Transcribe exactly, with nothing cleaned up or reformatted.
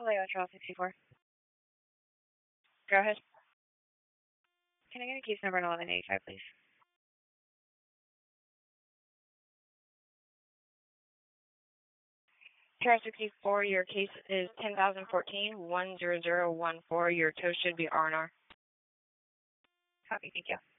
Hello, Trail sixty-four. Go ahead. Can I get a case number eleven eighty-five, please? Trail sixty-four, your case is ten thousand fourteen one zero zero one four. Your tow should be R and R. Copy, thank you.